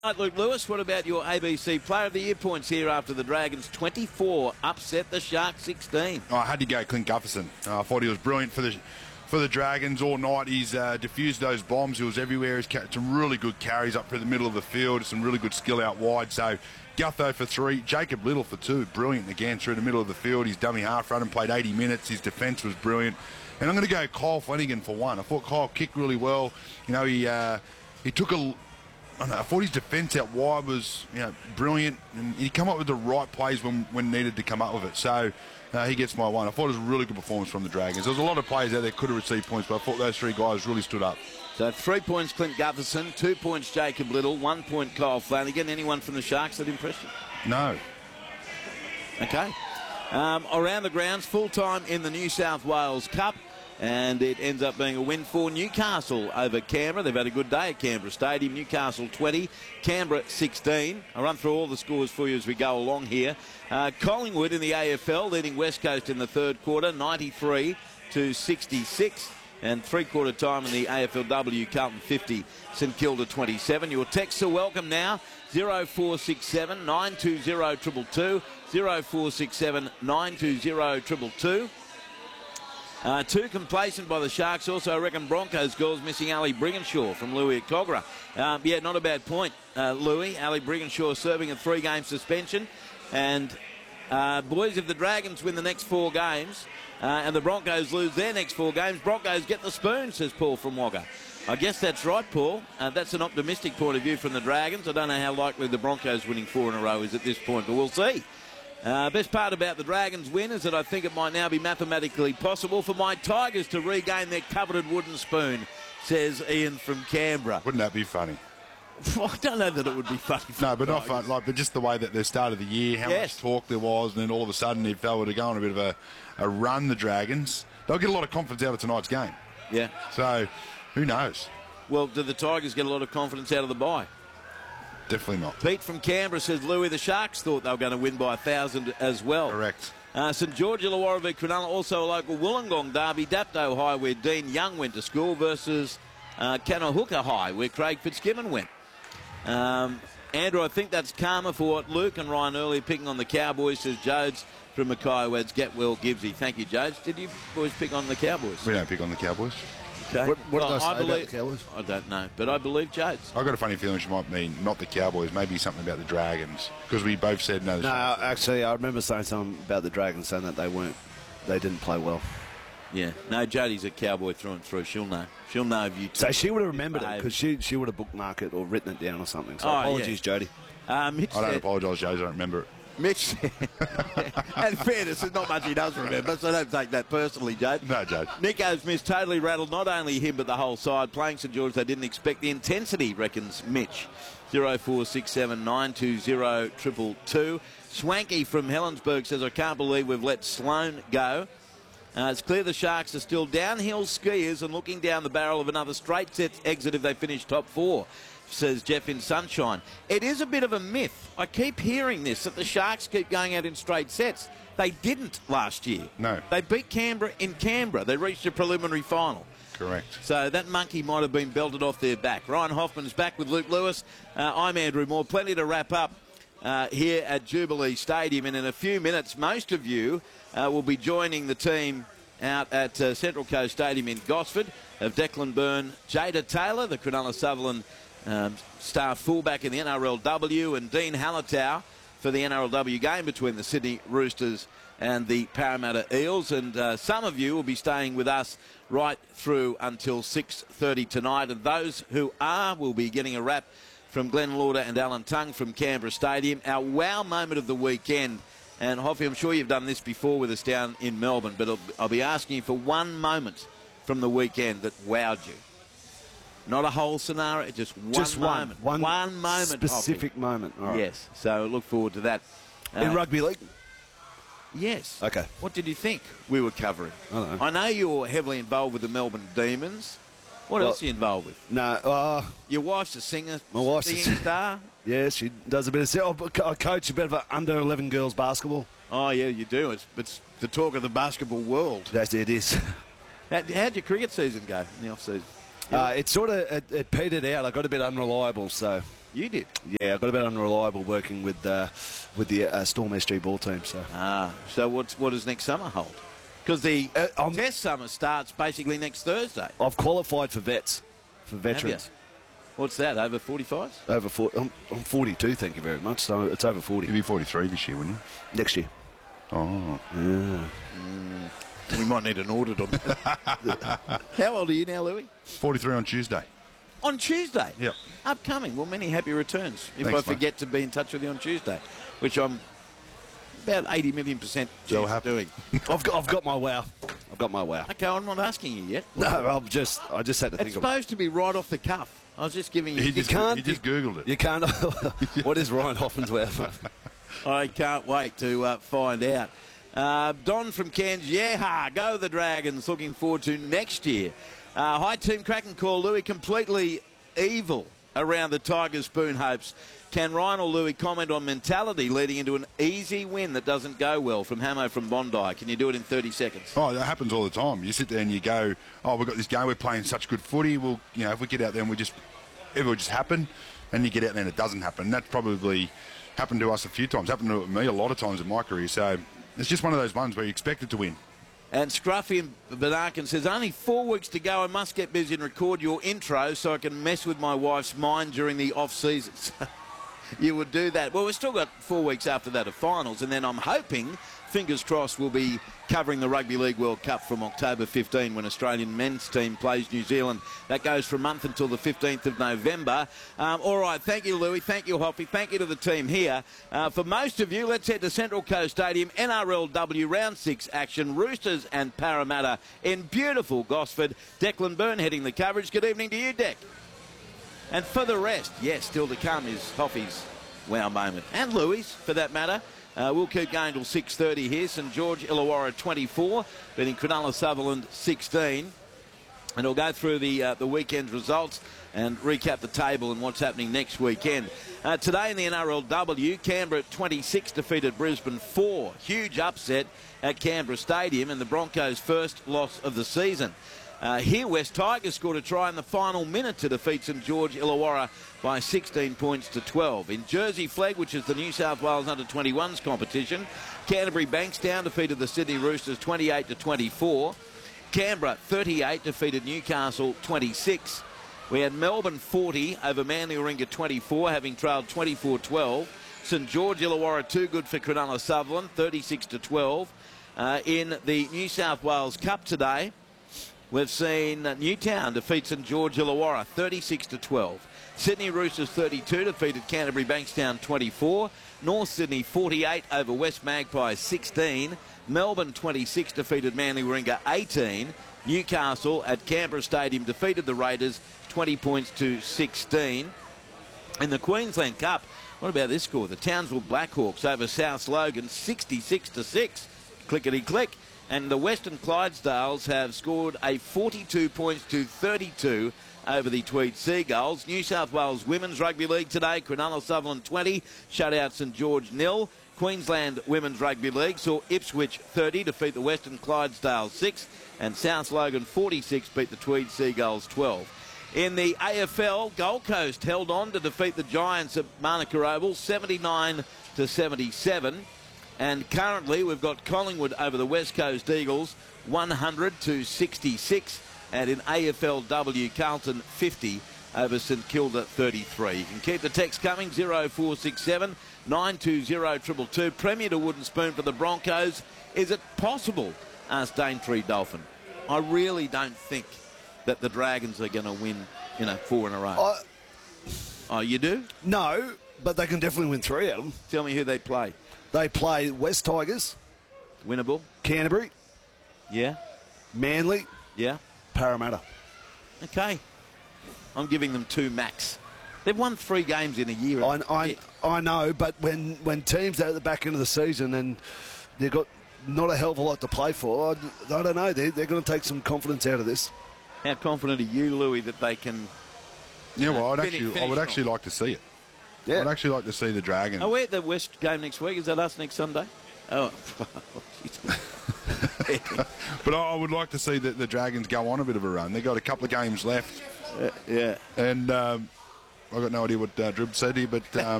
Right, Luke Lewis, what about your ABC Player of the Year points here after the Dragons 24 upset the Sharks 16? I had to go Clint Gutherson. I thought he was brilliant for the Dragons all night. He's diffused those bombs. He was everywhere. He's some really good carries up through the middle of the field, some really good skill out wide. So Gutho for 3, Jacob Little for 2. Brilliant again through the middle of the field. His dummy half run and played 80 minutes. His defence was brilliant. And I'm going to go Kyle Flanagan for 1. I thought Kyle kicked really well. You know, he took a... I thought his defence out wide was, brilliant, and he come up with the right plays when needed to come up with it. So he gets my 1. I thought it was a really good performance from the Dragons. There was a lot of players out there could have received points, but I thought those 3 guys really stood up. So 3 points Clint Gutherson, 2 points Jacob Little, 1 point Kyle Flanagan. Anyone from the Sharks that impressed you? No. Okay. Around the grounds, full time in the New South Wales Cup. And it ends up being a win for Newcastle over Canberra. They've had a good day at Canberra Stadium. Newcastle 20, Canberra 16. I'll run through all the scores for you as we go along here. Collingwood in the AFL leading West Coast in the third quarter, 93-66. And three-quarter time in the AFLW, Carlton 50, St Kilda 27. Your texts are welcome now, 0467 920 222, 0467 920 222. Too complacent by the Sharks. Also, I reckon Broncos goals missing Ali Brigginshaw from Louis at Cogra. Yeah, not a bad point, Louis. Ali Brigginshaw serving a 3-game suspension. And, boys, if the Dragons win the next 4 games and the Broncos lose their next 4 games, Broncos get the spoon, says Paul from Wagga. I guess that's right, Paul. That's an optimistic point of view from the Dragons. I don't know how likely the Broncos winning 4 in a row is at this point, but we'll see. Best part about the Dragons' win is that I think it might now be mathematically possible for my Tigers to regain their coveted wooden spoon, says Ian from Canberra. Wouldn't that be funny? I don't know that it would be funny. No, but not fun. But just the way that they started the year, how much talk there was, and then all of a sudden if they were to go on a bit of a run, the Dragons, they'll get a lot of confidence out of tonight's game. Yeah. So, who knows? Well, do the Tigers get a lot of confidence out of the bye? Definitely not. Pete from Canberra says, Louis, the Sharks thought they were going to win by 1,000 as well. Correct. St George Illawarra v Cronulla, also a local Wollongong derby, Dapto High, where Dean Young went to school, versus Canohooka High, where Craig Fitzgibbon went. Andrew, I think that's karma for what Luke and Ryan earlier picking on the Cowboys, says Jodes from Mackay Weds. Get well, Gibbsy. Thank you, Jodes. Did you boys pick on the Cowboys? We don't pick on the Cowboys. Okay. What did I say about the Cowboys? I don't know, but I believe Jodes. I've got a funny feeling she might mean not the Cowboys, maybe something about the Dragons, because we both said no. No, actually, I remember saying something about the Dragons, saying that they didn't play well. Yeah, no, Jodie's a Cowboy through and through. She'll know. She'll know if you. So she would have remembered it, because she would have bookmarked it or written it down or something. So apologies, Jodie. Mitch I don't apologise, Jodie. I don't remember it. Mitch, in fairness, there's not much he does remember, so don't take that personally, Jade. No, Jade. Nico's missed totally rattled not only him but the whole side. Playing St George, they didn't expect the intensity, reckons Mitch. 0467 920 222. Swanky from Helensburgh says, I can't believe we've let Sloane go. It's clear the Sharks are still downhill skiers and looking down the barrel of another straight set exit if they finish top 4. Says Jeff in Sunshine. It is a bit of a myth. I keep hearing this, that the Sharks keep going out in straight sets. They didn't last year. No. They beat Canberra in Canberra. They reached a preliminary final. Correct. So that monkey might have been belted off their back. Ryan Hoffman's back with Luke Lewis. I'm Andrew Moore. Plenty to wrap up here at Jubilee Stadium. And in a few minutes, most of you will be joining the team out at Central Coast Stadium in Gosford of Declan Byrne, Jada Taylor, the Cronulla Sutherland star fullback in the NRLW, and Dean Hallertau for the NRLW game between the Sydney Roosters and the Parramatta Eels. And some of you will be staying with us right through until 6:30 tonight. And those who are will be getting a wrap from Glenn Lauder and Alan Tung from Canberra Stadium. Our wow moment of the weekend. And Hoffy, I'm sure you've done this before with us down in Melbourne, but I'll be asking you for one moment from the weekend that wowed you. Not a whole scenario, just one moment. One moment. Specific moment. All right. Yes, so look forward to that. In rugby league? Yes. Okay. What did you think we were covering? I don't know. I know you're heavily involved with the Melbourne Demons. What else are you involved with? No. Your wife's a singer, My wife's singing star? Yeah, she does a bit of... I coach a bit of under-11 girls basketball. Oh, yeah, you do. It's the talk of the basketball world. That's it is. How'd your cricket season go in the off-season? It sort of it petered out. I got a bit unreliable, so You did. Yeah, I got a bit unreliable working with the Storm SG ball team. So So what does next summer hold? Because the test summer starts basically next Thursday. I've qualified for vets, for veterans. What's that, over 45s? Over 40, I'm 42, thank you very much. So it's over 40. You'll be 43 this year, wouldn't you? Next year. Oh. Yeah. We might need an audit on that. How old are you now, Louis? 43 on Tuesday. On Tuesday? Yep. Upcoming. Well, many happy returns if Thanks, I forget to be in touch with you on Tuesday, which I'm about 80 million % chance of doing. I've got my wow. I've got my wow. Okay, I'm not asking you yet. No, I just had to It's think of it. supposed to be right off the cuff. I was just giving you... He just Googled it. You can't. What is Ryan Hoffman's wow? I can't wait to find out. Don from Cairns, go the Dragons. Looking forward to next year. Hi, Team Kraken call. Louis completely evil around the Tigers' spoon hopes. Can Ryan or Louis comment on mentality leading into an easy win that doesn't go well? From Hamo from Bondi. Can you do it in 30 seconds? Oh, that happens all the time. You sit there and you go, oh, we've got this game, we're playing such good footy. Well, if we get out there and it will just happen, and you get out there and it doesn't happen. That's probably happened to us a few times. Happened to me a lot of times in my career. So it's just one of those ones where you expect it to win. And Scruffy in Benarkin says, only 4 weeks to go. I must get busy and record your intro so I can mess with my wife's mind during the off-season. You would do that. Well, we've still got 4 weeks after that of finals, and then I'm hoping, fingers crossed, we'll be covering the Rugby League World Cup from October 15 when Australian men's team plays New Zealand. That goes for a month until the 15th of November. All right, thank you, Louis. Thank you, Hoppy. Thank you to the team here. For most of you, let's head to Central Coast Stadium, NRLW Round 6 action. Roosters and Parramatta in beautiful Gosford. Declan Byrne heading the coverage. Good evening to you, Dec. And for the rest, yes, still to come is Hoppy's wow moment. And Louis, for that matter. We'll keep going till 6:30 here. St George Illawarra 24, beating Cronulla Sutherland 16. And we'll go through the weekend's results and recap the table and what's happening next weekend. Today in the NRLW, Canberra at 26 defeated Brisbane 4. Huge upset at Canberra Stadium and the Broncos' first loss of the season. Here, West Tigers scored a try in the final minute to defeat St George Illawarra by 16 points to 12. In Jersey Flegg, which is the New South Wales under-21s competition, Canterbury Bankstown defeated the Sydney Roosters 28 to 24. Canberra 38 defeated Newcastle 26. We had Melbourne 40 over Manly Warringah 24, having trailed 24-12. St George Illawarra too good for Cronulla Sutherland 36 to 12. In the New South Wales Cup today, we've seen Newtown defeat St George Illawarra 36 to 12. Sydney Roosters 32 defeated Canterbury Bankstown 24. North Sydney 48 over West Magpies 16. Melbourne 26 defeated Manly Warringah 18. Newcastle at Canberra Stadium defeated the Raiders 20 points to 16. In the Queensland Cup, what about this score? The Townsville Blackhawks over South Logan 66 to 6. Clickety click. And the Western Clydesdales have scored a 42 points to 32 over the Tweed Seagulls. New South Wales Women's Rugby League today, Cronulla Sutherland 20, shut out St George 0. Queensland Women's Rugby League saw Ipswich 30 defeat the Western Clydesdales 6, and South Logan 46 beat the Tweed Seagulls 12. In the AFL, Gold Coast held on to defeat the Giants at Manuka Oval 79 to 77. And currently we've got Collingwood over the West Coast Eagles 100 to 66. And in AFLW, Carlton 50 over St Kilda 33. You can keep the text coming, 0467 920 222. Premier to Wooden Spoon for the Broncos. Is it possible? Asked Daintree Dolphin. I really don't think that the Dragons are going to win, 4 in a row. Oh, you do? No, but they can definitely win 3 of them. Tell me who they play. They play West Tigers. Winnable. Canterbury. Yeah. Manly. Yeah. Parramatta. Okay. I'm giving them 2 max. They've won 3 games in a year. I know, but when teams are at the back end of the season and they've got not a hell of a lot to play for, I don't know. They're going to take some confidence out of this. How confident are you, Louis, that they can... Yeah, well, I would finish actually like to see it. Yeah. I'd actually like to see the Dragons. Oh, we're at the West game next week. Is that us next Sunday? Oh, But I would like to see the Dragons go on a bit of a run. They've got a couple of games left. yeah. And I got no idea what Drib said here, but